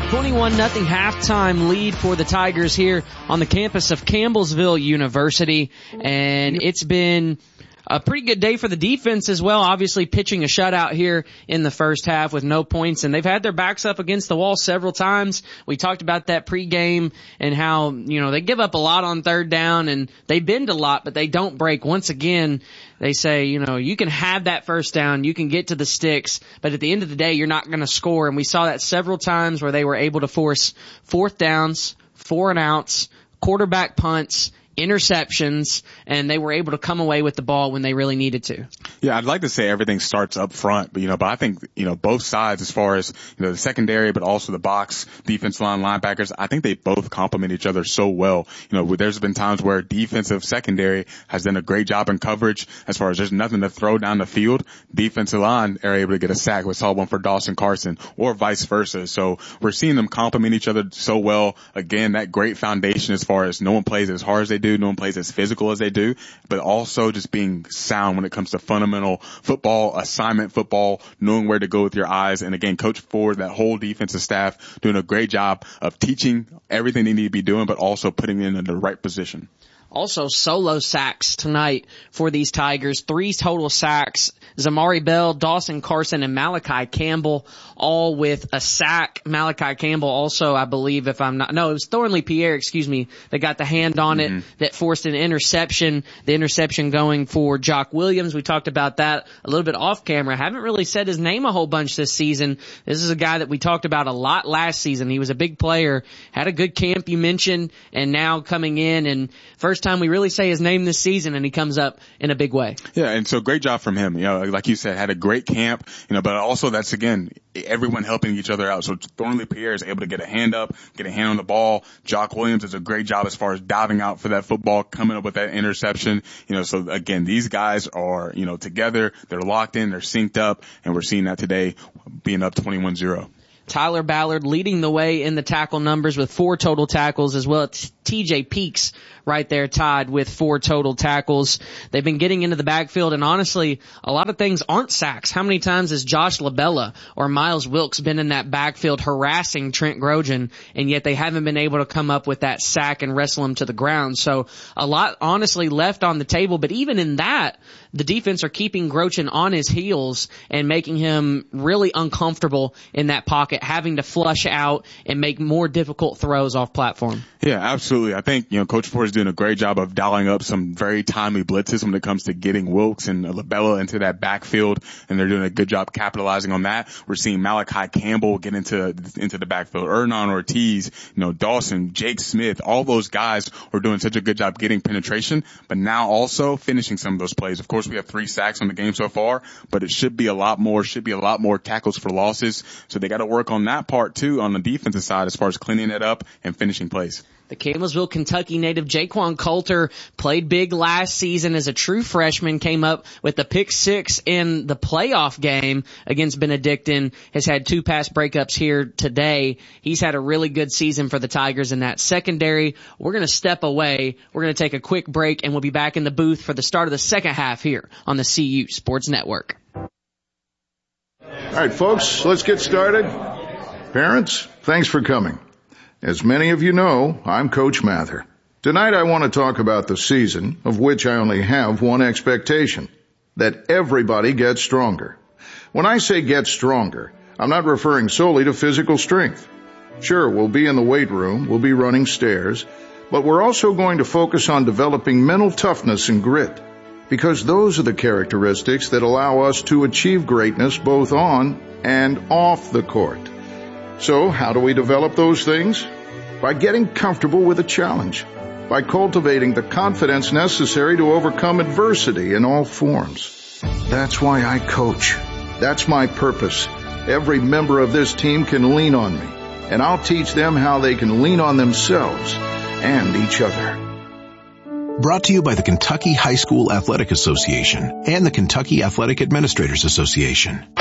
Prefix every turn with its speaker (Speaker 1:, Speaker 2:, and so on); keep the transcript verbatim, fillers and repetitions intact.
Speaker 1: twenty-one nothing halftime lead for the Tigers here on the campus of Campbellsville University. And it's been a pretty good day for the defense as well, obviously pitching a shutout here in the first half with no points, and they've had their backs up against the wall several times. We talked about that pregame and how, you know, they give up a lot on third down and they bend a lot, but they don't break. Once again, they say, you know, you can have that first down, you can get to the sticks, but at the end of the day, you're not going to score. And we saw that several times where they were able to force fourth downs, four and outs, quarterback punts, interceptions, and they were able to come away with the ball when they really needed to.
Speaker 2: Yeah, I'd like to say everything starts up front, but you know, but I think, you know, both sides as far as, you know, the secondary, but also the box, defense line, linebackers, I think they both complement each other so well. You know, there's been times where defensive secondary has done a great job in coverage as far as there's nothing to throw down the field. Defensive line are able to get a sack. We saw one for Dawson Carson or vice versa. So we're seeing them complement each other so well. Again, that great foundation as far as no one plays as hard as they do. No one plays as physical as they do, but also just being sound when it comes to fundamental football, assignment football, knowing where to go with your eyes. And again, Coach Ford, that whole defensive staff doing a great job of teaching everything they need to be doing, but also putting it in the right position.
Speaker 1: Also, solo sacks tonight for these Tigers. Three total sacks. Zamari Bell, Dawson Carson, and Malachi Campbell, all with a sack. Malachi Campbell also, I believe, if I'm not, no, it was Thornley Pierre, excuse me, that got the hand on mm-hmm. it, that forced an interception. The interception going for Jock Williams. We talked about that a little bit off camera. Haven't really said his name a whole bunch this season. This is a guy that we talked about a lot last season. He was a big player, had a good camp, you mentioned, and now coming in, and first time we really say his name this season, and he comes up in a big way.
Speaker 2: Yeah, and so great job from him. You know, like you said, had a great camp, you know, but also that's, again, everyone helping each other out. So Thornley Pierre is able to get a hand up, get a hand on the ball. Jock Williams does a great job as far as diving out for that football, coming up with that interception. You know, so again, these guys are, you know, together. They're locked in, they're synced up, and we're seeing that today being up twenty-one zero.
Speaker 1: Tyler Ballard leading the way in the tackle numbers with four total tackles, as well as T J Peaks right there tied with four total tackles. They've been getting into the backfield, and honestly, a lot of things aren't sacks. How many times has Josh LaBella or Miles Wilkes been in that backfield harassing Trent Grogan, and yet they haven't been able to come up with that sack and wrestle him to the ground? So a lot honestly left on the table, but even in that, the defense are keeping Grogan on his heels and making him really uncomfortable in that pocket, having to flush out and make more difficult throws off platform.
Speaker 2: Yeah, absolutely. I think, you know, Coach Ford is doing a great job of dialing up some very timely blitzes when it comes to getting Wilkes and LaBella into that backfield, and they're doing a good job capitalizing on that. We're seeing Malachi Campbell get into into the backfield, Hernan Ortiz, you know, Dawson, Jake Smith, all those guys are doing such a good job getting penetration, but now also finishing some of those plays. Of course, we have three sacks on the game so far, but it should be a lot more, should be a lot more tackles for losses. So they got to work on that part too on the defensive side as far as cleaning it up and finishing plays.
Speaker 1: The Campbellsville, Kentucky native Jaquan Coulter played big last season as a true freshman, came up with the pick six in the playoff game against Benedictine, has had two pass breakups here today. He's had a really good season for the Tigers in that secondary. We're going to step away. We're going to take a quick break, and we'll be back in the booth for the start of the second half here on the C U Sports Network.
Speaker 3: All right, folks, let's get started. Parents, thanks for coming. As many of you know, I'm Coach Mather. Tonight I want to talk about the season, of which I only have one expectation, that everybody gets stronger. When I say get stronger, I'm not referring solely to physical strength. Sure, we'll be in the weight room, we'll be running stairs, but we're also going to focus on developing mental toughness and grit, because those are the characteristics that allow us to achieve greatness both on and off the court. So, how do we develop those things? By getting comfortable with a challenge, by cultivating the confidence necessary to overcome adversity in all forms. That's why I coach. That's my purpose. Every member of this team can lean on me, and I'll teach them how they can lean on themselves and each other.
Speaker 4: Brought to you by the Kentucky High School Athletic Association and the Kentucky Athletic Administrators Association.